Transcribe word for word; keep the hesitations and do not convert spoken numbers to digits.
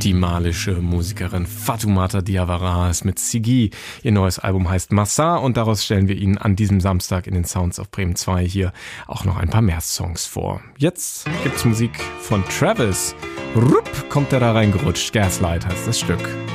Die malische Musikerin Fatoumata Diawara ist mit Ziggy. Ihr neues Album heißt Massa und daraus stellen wir Ihnen an diesem Samstag in den Sounds of Bremen zwei hier auch noch ein paar mehr Songs vor. Jetzt gibt's Musik von Travis. Rupp kommt er da reingerutscht. Gaslight heißt das Stück.